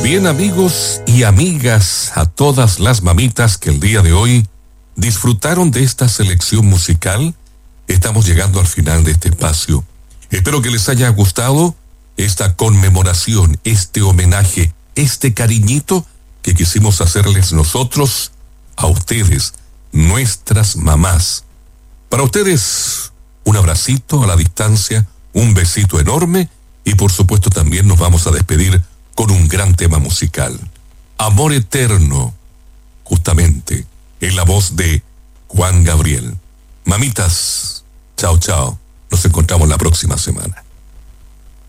Bien, amigos y amigas, a todas las mamitas que el día de hoy disfrutaron de esta selección musical, estamos llegando al final de este espacio. Espero que les haya gustado esta conmemoración, este homenaje, este cariñito que quisimos hacerles nosotros a ustedes, nuestras mamás. Para ustedes, un abracito a la distancia, un besito enorme y por supuesto también nos vamos a despedir con un gran tema musical. Amor Eterno, justamente, en la voz de Juan Gabriel. Mamitas, chao, chao. Nos encontramos la próxima semana.